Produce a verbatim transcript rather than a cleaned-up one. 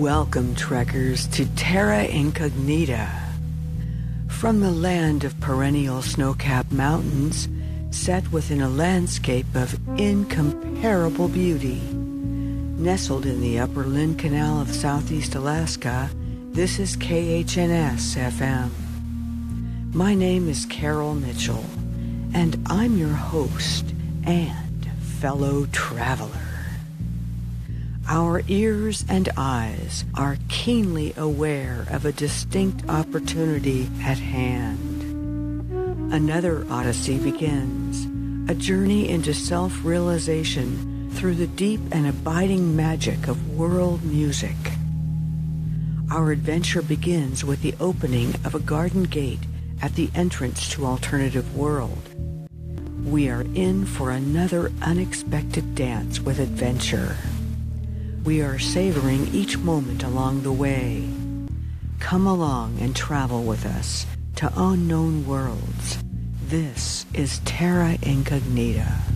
Welcome, trekkers, to Terra Incognita. From the land of perennial snow-capped mountains, set within a landscape of incomparable beauty. Nestled in the upper Lynn Canal of southeast Alaska, this is K H N S F M. My name is Carol Mitchell, and I'm your host and fellow traveler. Our ears and eyes are keenly aware of a distinct opportunity at hand. Another odyssey begins, a journey into self-realization through the deep and abiding magic of world music. Our adventure begins with the opening of a garden gate at the entrance to Alternative World. We are in for another unexpected dance with adventure. We are savoring each moment along the way. Come along and travel with us to unknown worlds. This is Terra Incognita.